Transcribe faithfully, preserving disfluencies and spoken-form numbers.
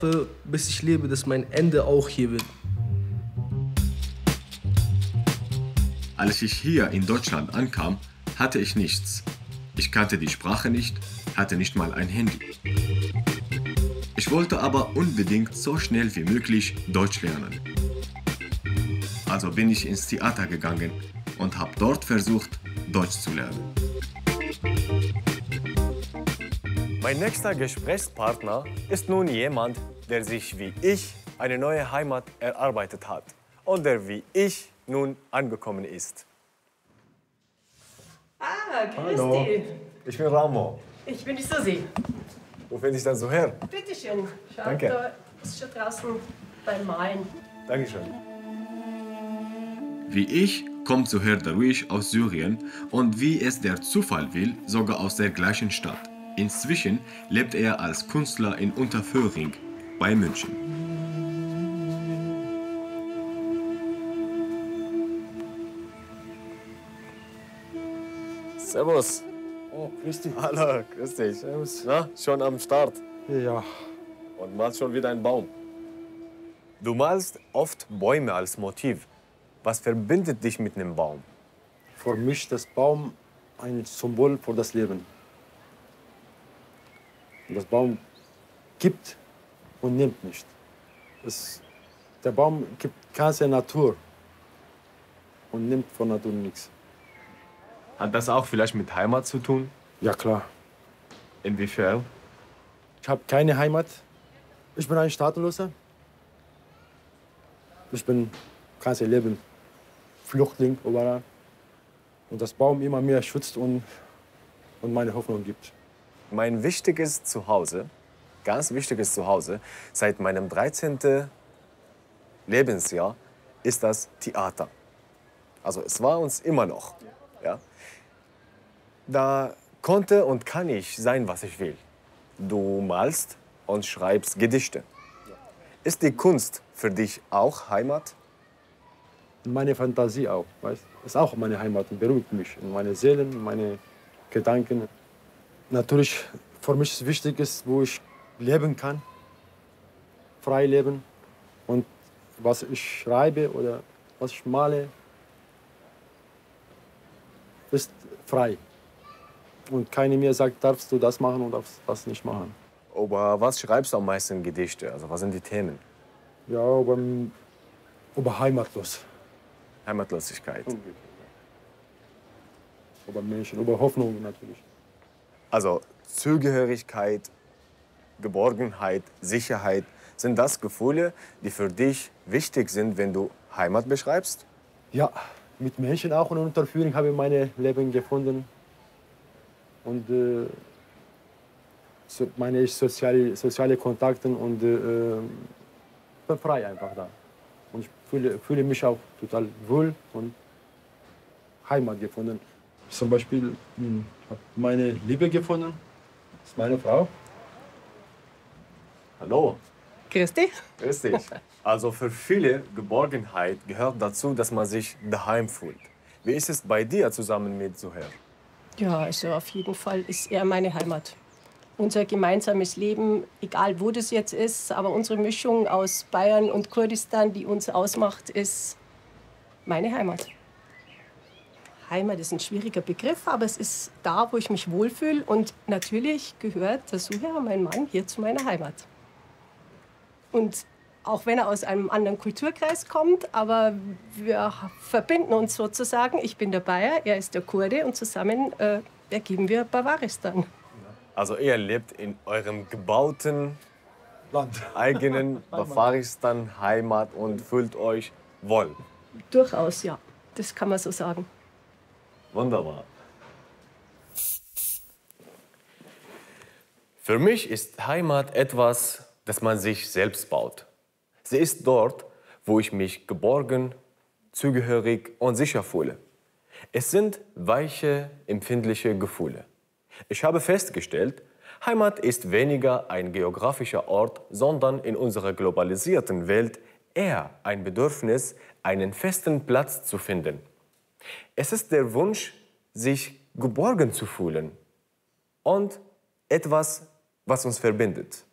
bis ich lebe, dass mein Ende auch hier wird. Als ich hier in Deutschland ankam, hatte ich nichts. Ich kannte die Sprache nicht, hatte nicht mal ein Handy. Ich wollte aber unbedingt so schnell wie möglich Deutsch lernen. Also bin ich ins Theater gegangen und habe dort versucht, Deutsch zu lernen. Mein nächster Gesprächspartner ist nun jemand, der sich wie ich eine neue Heimat erarbeitet hat und der wie ich nun angekommen ist. Ah, grüß Hallo, dich. ich bin Ramo. Ich bin die Susi. Wo finde ich dann so her? Bitte schön. Schau, Danke. da ist schon draußen beim Malen. Dankeschön. Wie ich kommt Suher Darwish aus Syrien und wie es der Zufall will, sogar aus der gleichen Stadt. Inzwischen lebt er als Künstler in Unterföhring bei München. Servus. Oh, grüß dich. Hallo, grüß dich. Servus. Na, schon am Start. Ja, Und malst schon wieder einen Baum. Du malst oft Bäume als Motiv. Was verbindet dich mit einem Baum? für mich ist das Baum ein Symbol für das Leben. Und das Baum gibt und nimmt nicht. Das, der Baum gibt ganze Natur und nimmt von Natur nichts. Hat das auch vielleicht mit Heimat zu tun? Ja, klar. Inwiefern? Ich habe keine Heimat. Ich bin ein Staatenloser. Ich bin ganze Leben Flüchtling überall. Und das Baum immer mehr schützt und, und meine Hoffnung gibt. Mein wichtiges Zuhause, ganz wichtiges Zuhause, seit meinem dreizehnten Lebensjahr ist das Theater. Also es war uns immer noch. Ja? Da konnte und kann ich sein, was ich will. Du malst und schreibst Gedichte. Ist die Kunst für dich auch Heimat? Meine Fantasie auch, weißt? Ist auch meine Heimat und beruhigt mich. Und meine Seele, meine Gedanken. Natürlich, für mich ist wichtig, ist, wo ich leben kann, frei leben. Und was ich schreibe oder was ich male, ist frei. Und keiner mir sagt, darfst du das machen und darfst das nicht machen. Über was schreibst du am meisten Gedichte? Also was sind die Themen? Ja, über, über heimatlos. Heimatlosigkeit. Über Menschen, über Hoffnung natürlich. Also Zugehörigkeit, Geborgenheit, Sicherheit, sind das Gefühle, die für dich wichtig sind, wenn du Heimat beschreibst? Ja, mit Menschen auch in Unterführung habe ich mein Leben gefunden. Und äh, so, meine soziale, soziale Kontakte und äh, bin frei einfach da. Und ich fühle, fühle mich auch total wohl und Heimat gefunden. Zum Beispiel hm, habe meine Liebe gefunden. Das ist meine Frau. Hallo. Grüß dich. Grüß dich. Also für viele Geborgenheit gehört dazu, dass man sich daheim fühlt. Wie ist es bei dir zusammen mit Suher? Ja, also auf jeden Fall ist er meine Heimat. Unser gemeinsames Leben, egal wo das jetzt ist, aber unsere Mischung aus Bayern und Kurdistan, die uns ausmacht, ist meine Heimat. Heimat ist ein schwieriger Begriff, aber es ist da, wo ich mich wohlfühle. Und natürlich gehört der Suher, mein Mann, hier zu meiner Heimat. Und auch wenn er aus einem anderen Kulturkreis kommt, aber wir verbinden uns sozusagen. Ich bin der Bayer, er ist der Kurde und zusammen äh, ergeben wir Bawaristan. Also ihr lebt in eurem gebauten, Land. eigenen Bawaristan Heimat und fühlt euch wohl. Durchaus, ja. Das kann man so sagen. Wunderbar. Für mich ist Heimat etwas, das man sich selbst baut. Sie ist dort, wo ich mich geborgen, zugehörig und sicher fühle. Es sind weiche, empfindliche Gefühle. Ich habe festgestellt, Heimat ist weniger ein geografischer Ort, sondern in unserer globalisierten Welt eher ein Bedürfnis, einen festen Platz zu finden. Es ist der Wunsch, sich geborgen zu fühlen und etwas, was uns verbindet.